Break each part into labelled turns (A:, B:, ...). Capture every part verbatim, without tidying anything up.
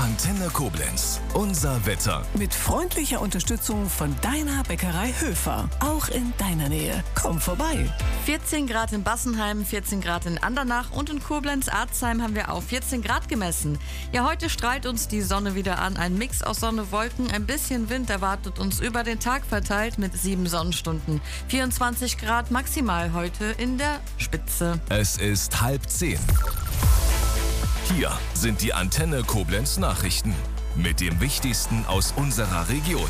A: Antenne Koblenz. Unser Wetter.
B: Mit freundlicher Unterstützung von deiner Bäckerei Höfer. Auch in deiner Nähe. Komm vorbei.
C: vierzehn Grad in Bassenheim, vierzehn Grad in Andernach und in Koblenz-Arzheim haben wir auch vierzehn Grad gemessen. Ja, heute strahlt uns die Sonne wieder an. Ein Mix aus Sonne, Wolken, ein bisschen Wind erwartet uns über den Tag verteilt mit sieben Sonnenstunden. vierundzwanzig Grad maximal heute in der Spitze.
A: Es ist halb zehn. Hier sind die Antenne Koblenz Nachrichten mit dem Wichtigsten aus unserer Region.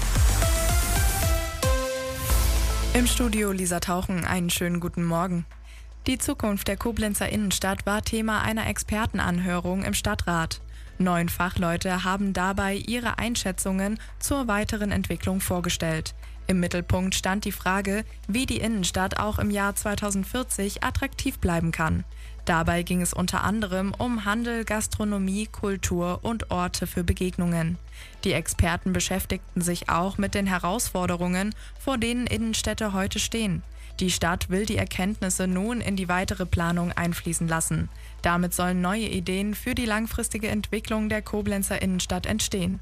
D: Im Studio Lisa Tauchen, einen schönen guten Morgen. Die Zukunft der Koblenzer Innenstadt war Thema einer Expertenanhörung im Stadtrat. Neun Fachleute haben dabei ihre Einschätzungen zur weiteren Entwicklung vorgestellt. Im Mittelpunkt stand die Frage, wie die Innenstadt auch im Jahr zweitausendvierzig attraktiv bleiben kann. Dabei ging es unter anderem um Handel, Gastronomie, Kultur und Orte für Begegnungen. Die Experten beschäftigten sich auch mit den Herausforderungen, vor denen Innenstädte heute stehen. Die Stadt will die Erkenntnisse nun in die weitere Planung einfließen lassen. Damit sollen neue Ideen für die langfristige Entwicklung der Koblenzer Innenstadt entstehen.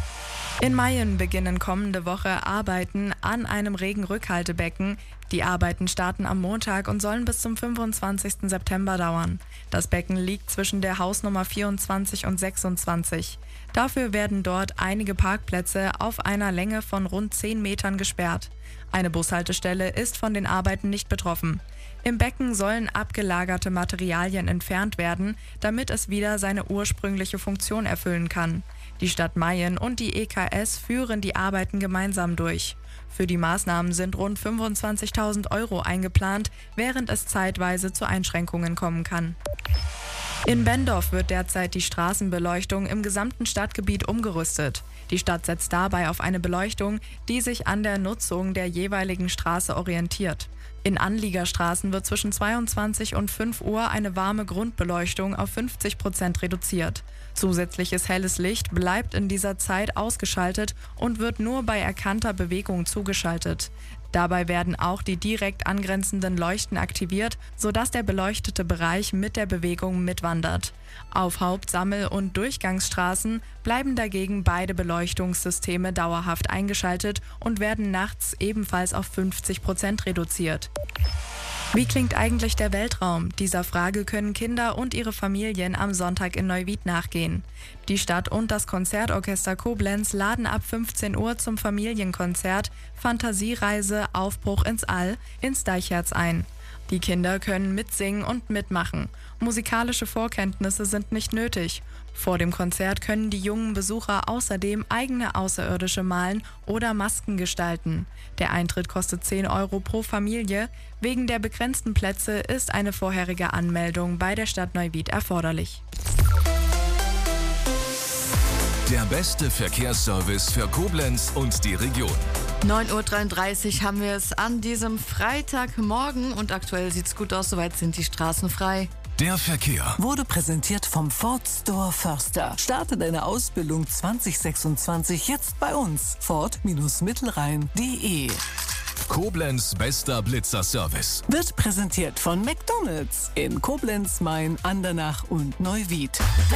D: In Mayen beginnen kommende Woche Arbeiten an einem Regenrückhaltebecken. Die Arbeiten starten am Montag und sollen bis zum fünfundzwanzigsten September dauern. Das Becken liegt zwischen der Hausnummer vierundzwanzig und sechsundzwanzig. Dafür werden dort einige Parkplätze auf einer Länge von rund zehn Metern gesperrt. Eine Bushaltestelle ist von den Arbeiten nicht betroffen. Im Becken sollen abgelagerte Materialien entfernt werden, damit es wieder seine ursprüngliche Funktion erfüllen kann. Die Stadt Mayen und die E K S führen die Arbeiten gemeinsam durch. Für die Maßnahmen sind rund fünfundzwanzigtausend Euro eingeplant, während es zeitweise zu Einschränkungen kommen kann. In Benndorf wird derzeit die Straßenbeleuchtung im gesamten Stadtgebiet umgerüstet. Die Stadt setzt dabei auf eine Beleuchtung, die sich an der Nutzung der jeweiligen Straße orientiert. In Anliegerstraßen wird zwischen zweiundzwanzig und fünf Uhr eine warme Grundbeleuchtung auf fünfzig Prozent reduziert. Zusätzliches helles Licht bleibt in dieser Zeit ausgeschaltet und wird nur bei erkannter Bewegung zugeschaltet. Dabei werden auch die direkt angrenzenden Leuchten aktiviert, sodass der beleuchtete Bereich mit der Bewegung mitwandert. Auf Haupt-, Sammel- und Durchgangsstraßen bleiben dagegen beide Beleuchtungssysteme dauerhaft eingeschaltet und werden nachts ebenfalls auf fünfzig Prozent reduziert. Wie klingt eigentlich der Weltraum? Dieser Frage können Kinder und ihre Familien am Sonntag in Neuwied nachgehen. Die Stadt und das Konzertorchester Koblenz laden ab fünfzehn Uhr zum Familienkonzert Fantasiereise Aufbruch ins All ins Deichherz ein. Die Kinder können mitsingen und mitmachen. Musikalische Vorkenntnisse sind nicht nötig. Vor dem Konzert können die jungen Besucher außerdem eigene Außerirdische malen oder Masken gestalten. Der Eintritt kostet zehn Euro pro Familie. Wegen der begrenzten Plätze ist eine vorherige Anmeldung bei der Stadt Neuwied erforderlich.
A: Der beste Verkehrsservice für Koblenz und die Region.
C: neun Uhr dreiunddreißig haben wir es an diesem Freitagmorgen und aktuell sieht es gut aus, soweit sind die Straßen frei.
A: Der Verkehr
B: Wurde präsentiert vom Ford Store Förster. Starte deine Ausbildung zwanzig sechsundzwanzig jetzt bei uns. Ford-Mittelrhein punkt de.
A: Koblenz bester Blitzerservice.
B: Wird präsentiert von McDonald's in Koblenz, Mayen, Andernach und Neuwied.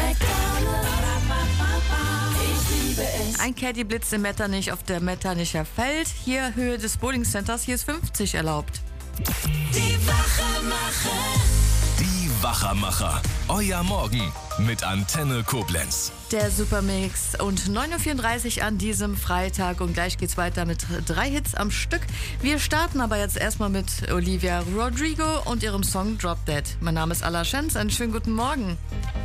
C: Ein Caddy-Blitz im Metternich auf der Metternicher Feld. Hier Höhe des Bowling Centers, hier ist fünfzig erlaubt.
E: Die Wachemacher.
A: Die Wachermacher. Euer Morgen mit Antenne Koblenz.
C: Der Supermix und neun Uhr vierunddreißig an diesem Freitag und gleich geht's weiter mit drei Hits am Stück. Wir starten aber jetzt erstmal mit Olivia Rodrigo und ihrem Song Drop Dead. Mein Name ist Alla Schenz, einen schönen guten Morgen.